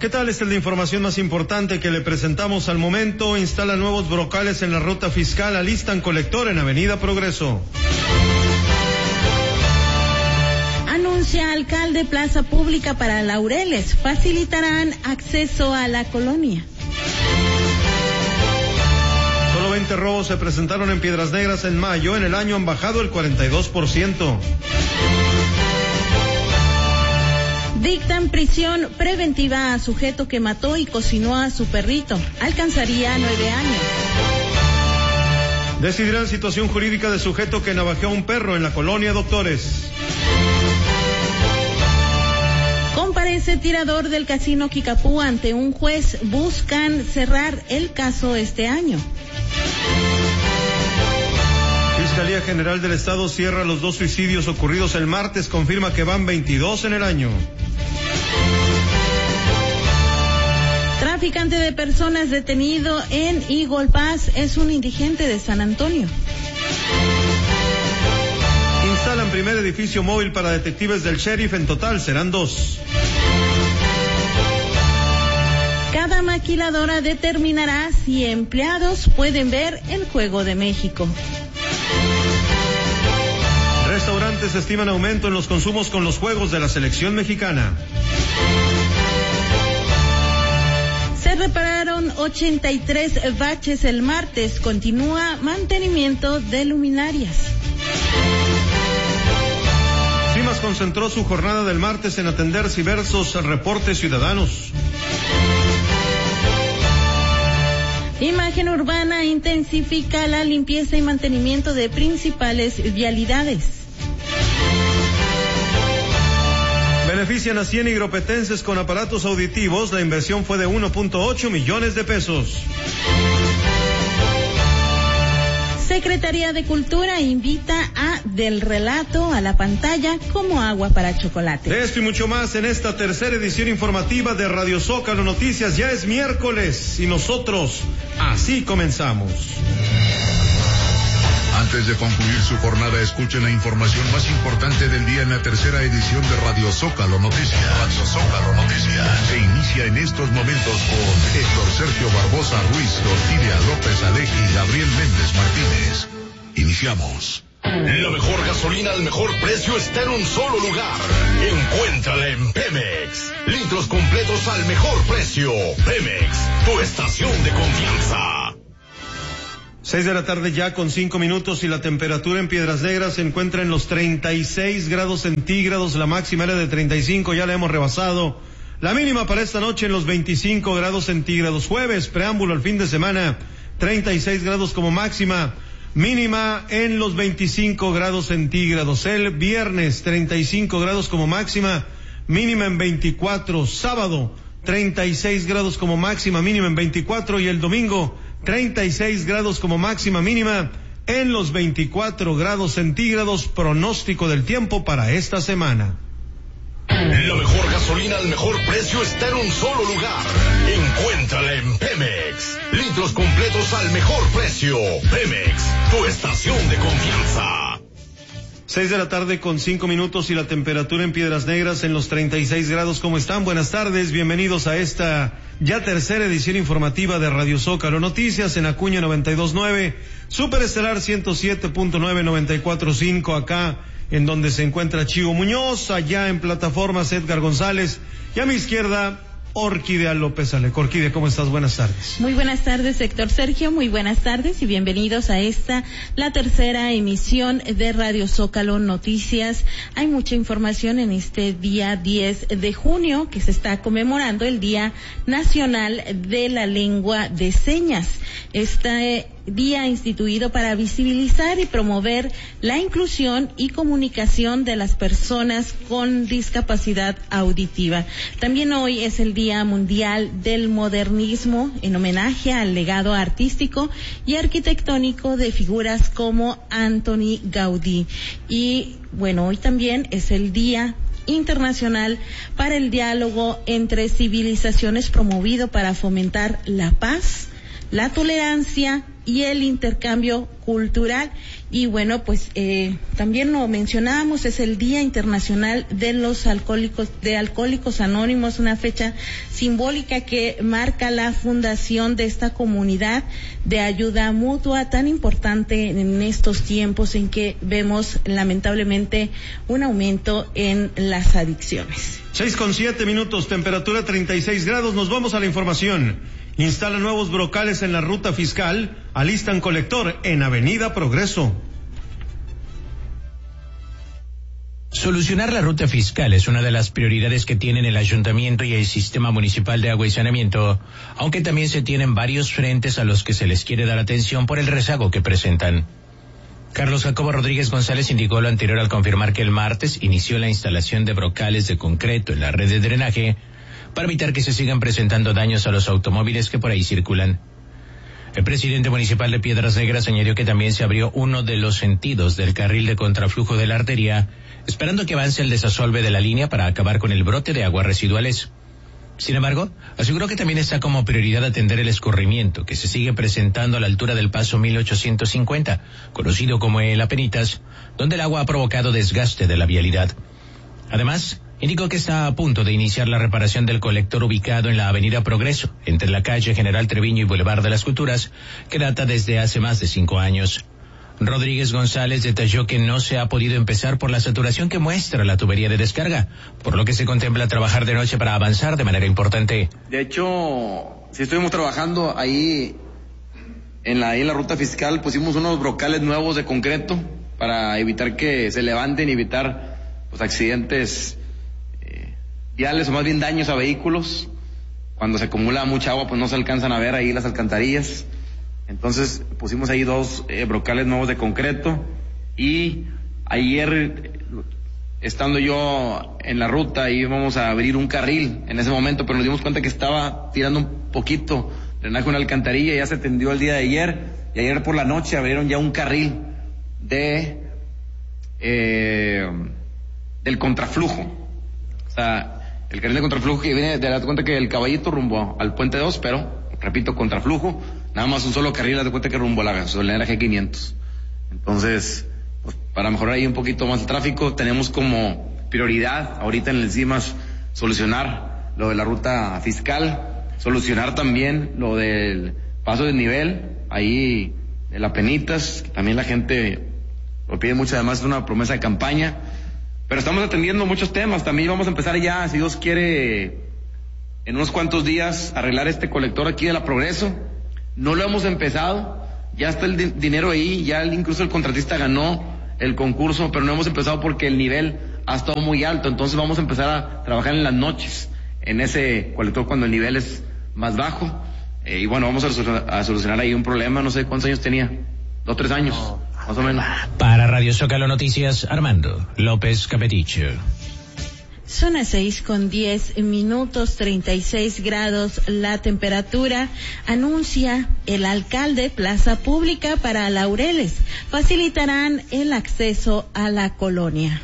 ¿Qué tal? Esta es la información más importante que le presentamos al momento. Instalan nuevos brocales en la ruta fiscal, alistan colector en Avenida Progreso. Anuncia alcalde plaza pública para Laureles, facilitarán acceso a la colonia. Solo 20 robos se presentaron en Piedras Negras en mayo. En el año han bajado el 42%. Dictan prisión preventiva a sujeto que mató y cocinó a su perrito. Alcanzaría 9 años. Decidirán situación jurídica de sujeto que navajeó a un perro en la colonia Doctores. Comparece tirador del casino Kikapú ante un juez. Buscan cerrar el caso este año. Fiscalía General del Estado cierra los 2 suicidios ocurridos el martes. Confirma que van 22 en el año. Traficante de personas detenido en Eagle Pass es un indigente de San Antonio. Instalan primer edificio móvil para detectives del sheriff. En total serán 2. Cada maquiladora determinará si empleados pueden ver el Juego de México. Restaurantes estiman aumento en los consumos con los juegos de la selección mexicana. Se repararon 83 baches el martes. Continúa mantenimiento de luminarias. CIMAS concentró su jornada del martes en atender diversos reportes ciudadanos. Imagen Urbana intensifica la limpieza y mantenimiento de principales vialidades. Benefician a 100 hidropetenses con aparatos auditivos. La inversión fue de 1.8 millones de pesos. Secretaría de Cultura invita a Del Relato a la pantalla como agua para chocolate. De esto y mucho más en esta tercera edición informativa de Radio Zócalo Noticias. Ya es miércoles y nosotros así comenzamos. Antes de concluir su jornada, escuchen la información más importante del día en la tercera edición de Radio Zócalo Noticias. Radio Zócalo Noticias se inicia en estos momentos con Héctor Sergio Barbosa Ruiz, Orquídea López Aleji y Gabriel Méndez Martínez. Iniciamos. La mejor gasolina al mejor precio está en un solo lugar. Encuéntrala en Pemex. Litros completos al mejor precio. Pemex, tu estación de confianza. 6 de la tarde ya con 5 minutos y la temperatura en Piedras Negras se encuentra en los 36 grados centígrados. La máxima era de 35, ya la hemos rebasado. La mínima para esta noche en los 25 grados centígrados. Jueves, preámbulo al fin de semana, 36 grados como máxima. Mínima en los 25 grados centígrados. El viernes, 35 grados como máxima. Mínima en 24. Sábado, 36 grados como máxima. Mínima en 24. Y el domingo, 36 grados como máxima mínima en los 24 grados centígrados. Pronóstico del tiempo para esta semana. La mejor gasolina al mejor precio está en un solo lugar. Encuéntrala en Pemex. Litros completos al mejor precio. Pemex, tu estación de confianza. 6 de la tarde con 5 minutos y la temperatura en Piedras Negras en los 36 grados. ¿Cómo están? Buenas tardes, bienvenidos a esta ya tercera edición informativa de Radio Zócalo Noticias en Acuña 92.9, Superestelar 107.9, 94.5 acá en donde se encuentra Chivo Muñoz, allá en plataformas Edgar González y a mi izquierda Orquídea López Alejo. Orquídea, ¿cómo estás? Buenas tardes. Muy buenas tardes, Héctor Sergio, muy buenas tardes y bienvenidos a la tercera emisión de Radio Zócalo Noticias. Hay mucha información en este día 10 de junio que se está conmemorando el Día Nacional de la Lengua de Señas. Este día instituido para visibilizar y promover la inclusión y comunicación de las personas con discapacidad auditiva. También hoy es el Día Mundial del Modernismo, en homenaje al legado artístico y arquitectónico de figuras como Antoni Gaudí. Y bueno, hoy también es el Día Internacional para el Diálogo entre Civilizaciones, promovido para fomentar la paz, la tolerancia y el intercambio cultural. Y bueno, pues también lo mencionábamos, es el Día Internacional de los Alcohólicos Anónimos, una fecha simbólica que marca la fundación de esta comunidad de ayuda mutua tan importante en estos tiempos en que vemos lamentablemente un aumento en las adicciones. 6:07, temperatura 36 grados. Nos vamos a la información. Instalan nuevos brocales en la ruta fiscal, alistan colector en Avenida Progreso. Solucionar la ruta fiscal es una de las prioridades que tienen el ayuntamiento y el sistema municipal de agua y saneamiento, aunque también se tienen varios frentes a los que se les quiere dar atención por el rezago que presentan. Carlos Jacobo Rodríguez González indicó lo anterior al confirmar que el martes inició la instalación de brocales de concreto en la red de drenaje para evitar que se sigan presentando daños a los automóviles que por ahí circulan. El presidente municipal de Piedras Negras añadió que también se abrió uno de los sentidos del carril de contraflujo de la arteria, esperando que avance el desasolve de la línea para acabar con el brote de aguas residuales. Sin embargo, aseguró que también está como prioridad atender el escurrimiento que se sigue presentando a la altura del paso 1850, conocido como el Apenitas, donde el agua ha provocado desgaste de la vialidad. Además, indicó que está a punto de iniciar la reparación del colector ubicado en la Avenida Progreso, entre la calle General Treviño y Boulevard de las Culturas, que data desde hace más de 5 años. Rodríguez González detalló que no se ha podido empezar por la saturación que muestra la tubería de descarga, por lo que se contempla trabajar de noche para avanzar de manera importante. De hecho, sí estuvimos trabajando ahí en la ruta fiscal, pusimos unos brocales nuevos de concreto para evitar que se levanten y evitar pues accidentes viales o más bien daños a vehículos. Cuando se acumula mucha agua pues no se alcanzan a ver ahí las alcantarillas. Entonces pusimos ahí 2 brocales nuevos de concreto, y ayer, estando yo en la ruta, íbamos a abrir un carril en ese momento, pero nos dimos cuenta que estaba tirando un poquito drenaje en una alcantarilla, y ya se tendió el día de ayer, y ayer por la noche abrieron ya un carril del contraflujo. O sea, el carril de contraflujo que viene, te das cuenta que el Caballito rumbo al Puente 2, pero, repito, contraflujo, nada más un solo carril, haz de cuenta que rumbo a la gasolinera G500. Entonces, pues, para mejorar ahí un poquito más el tráfico, tenemos como prioridad ahorita en el CIMAS solucionar lo de la ruta fiscal, solucionar también lo del paso de nivel, ahí de la Penitas, que también la gente lo pide mucho, además es una promesa de campaña, pero estamos atendiendo muchos temas. También vamos a empezar ya, si Dios quiere, en unos cuantos días, arreglar este colector aquí de la Progreso. No lo hemos empezado, ya está el dinero ahí, ya incluso el contratista ganó el concurso, pero no hemos empezado porque el nivel ha estado muy alto. Entonces vamos a empezar a trabajar en las noches en ese colector cuando el nivel es más bajo, y bueno, vamos a solucionar ahí un problema. No sé cuántos años tenía, 2 o 3 años más o menos. Para Radio Zócalo Noticias, Armando López Capeticho. Son las 6:10, 36 grados la temperatura. Anuncia el alcalde plaza pública para Laureles. Facilitarán el acceso a la colonia.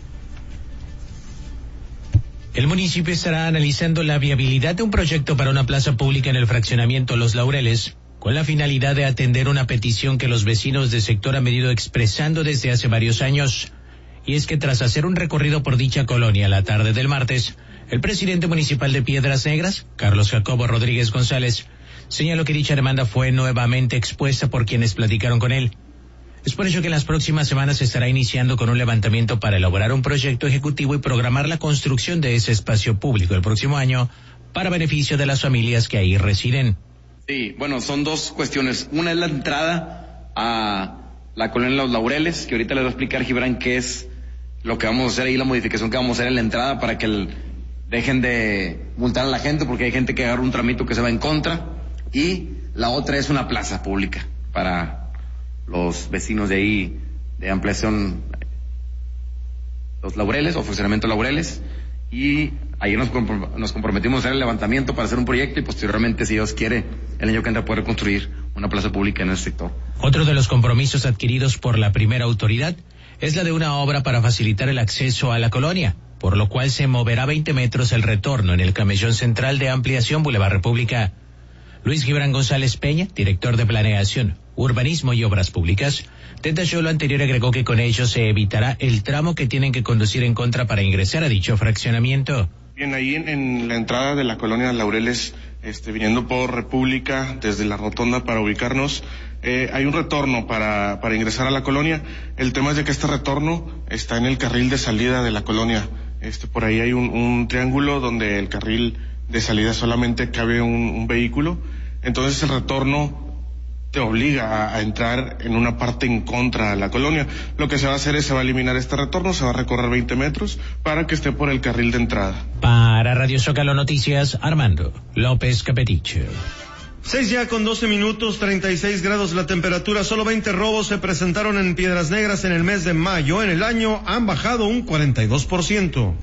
El municipio estará analizando la viabilidad de un proyecto para una plaza pública en el fraccionamiento Los Laureles, con la finalidad de atender una petición que los vecinos del sector han venido expresando desde hace varios años. Y es que tras hacer un recorrido por dicha colonia la tarde del martes, el presidente municipal de Piedras Negras, Carlos Jacobo Rodríguez González, señaló que dicha demanda fue nuevamente expuesta por quienes platicaron con él. Es por ello que en las próximas semanas se estará iniciando con un levantamiento para elaborar un proyecto ejecutivo y programar la construcción de ese espacio público el próximo año para beneficio de las familias que ahí residen. Sí, bueno, son 2 cuestiones. Una es la entrada a la colonia Los Laureles, que ahorita les va a explicar Gibran qué es lo que vamos a hacer ahí, la modificación que vamos a hacer en la entrada para que dejen de multar a la gente, porque hay gente que agarra un tramito que se va en contra. Y la otra es una plaza pública para los vecinos de ahí, de ampliación Los Laureles o funcionamiento Laureles. Y ayer nos comprometimos a hacer el levantamiento para hacer un proyecto, y posteriormente, si Dios quiere, el año que entra poder construir una plaza pública en ese sector. Otro de los compromisos adquiridos por la primera autoridad es la de una obra para facilitar el acceso a la colonia, por lo cual se moverá 20 metros el retorno en el camellón central de ampliación Boulevard República. Luis Gibran González Peña, director de Planeación, Urbanismo y Obras Públicas, detalló lo anterior y agregó que con ello se evitará el tramo que tienen que conducir en contra para ingresar a dicho fraccionamiento. Bien, ahí en la entrada de la colonia Laureles, viniendo por República, desde la rotonda para ubicarnos, hay un retorno para ingresar a la colonia. El tema es de que este retorno está en el carril de salida de la colonia. Por ahí hay un triángulo donde el carril de salida solamente cabe un vehículo. Entonces el retorno te obliga a entrar en una parte en contra de la colonia. Lo que se va a hacer es, se va a eliminar este retorno, se va a recorrer 20 metros para que esté por el carril de entrada. Para Radio Zócalo Noticias, Armando López Capetiche. 6:12 PM, 36 grados la temperatura. Solo 20 robos se presentaron en Piedras Negras en el mes de mayo. En el año han bajado un 42%.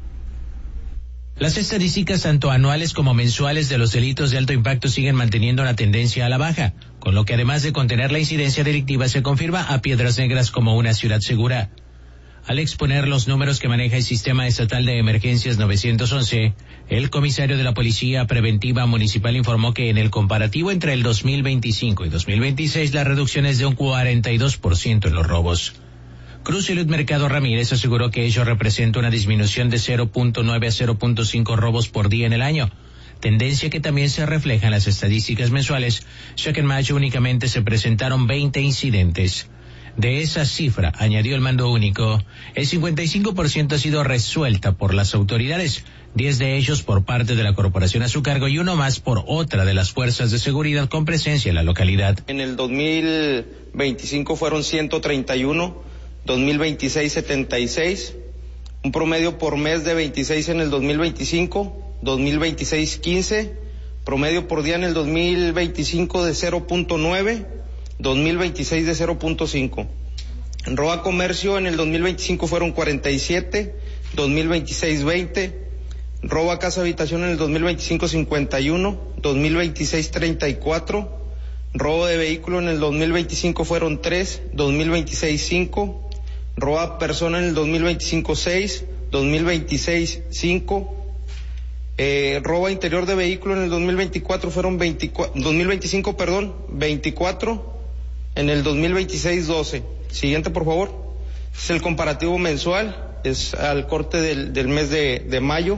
Las estadísticas tanto anuales como mensuales de los delitos de alto impacto siguen manteniendo una tendencia a la baja, con lo que además de contener la incidencia delictiva se confirma a Piedras Negras como una ciudad segura. Al exponer los números que maneja el Sistema Estatal de Emergencias 911, el comisario de la Policía Preventiva Municipal informó que en el comparativo entre el 2025 y 2026 la reducción es de un 42% en los robos. Cruz y Luz Mercado Ramírez aseguró que ello representa una disminución de 0.9 a 0.5 robos por día en el año, tendencia que también se refleja en las estadísticas mensuales, ya que en mayo únicamente se presentaron 20 incidentes. De esa cifra, añadió el mando único, el 55% ha sido resuelta por las autoridades, 10 de ellos por parte de la corporación a su cargo y uno más por otra de las fuerzas de seguridad con presencia en la localidad. En el 2025 fueron 131, 2026 76, un promedio por mes de 26 en el 2025, 2026 15, promedio por día en el 2025 de 0.9, 2026 de 0.5. En robo a comercio en el 2025 fueron 47, 2026 20, robo a casa habitación en el 2025 51, 2026 34, robo de vehículo en el 2025 fueron 3, 2026 5, robo a persona en el 2025 6, 2026 5, robo a interior de vehículo en el 2024 fueron 2025, 24, en el 2026 12. Siguiente, por favor. Es el comparativo mensual, es al corte del mes de mayo.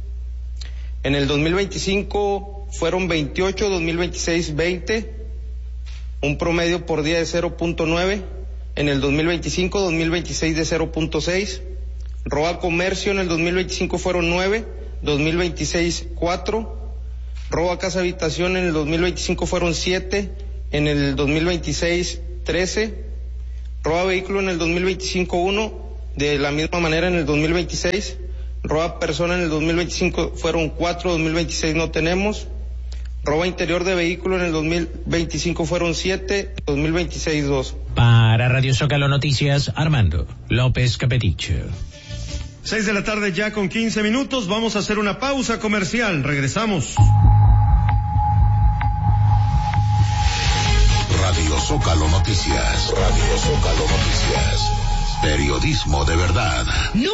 En el 2025 fueron 28, 2026 20, un promedio por día de 0.9. En el 2025, 2026 de 0.6. Robo a comercio en el 2025 fueron 9, 2026 4. Robo a casa habitación en el 2025 fueron 7, en el 2026 13. Robo a vehículo en el 2025 1, de la misma manera en el 2026. Robo a persona en el 2025 fueron 4, 2026 no tenemos. Robo interior de vehículo en el 2025 fueron 7, 2026 2. Para Radio Zócalo Noticias, Armando López Capetiche. 6:15 PM, vamos a hacer una pausa comercial, regresamos. Radio Zócalo Noticias. Radio Zócalo Noticias. Periodismo de verdad.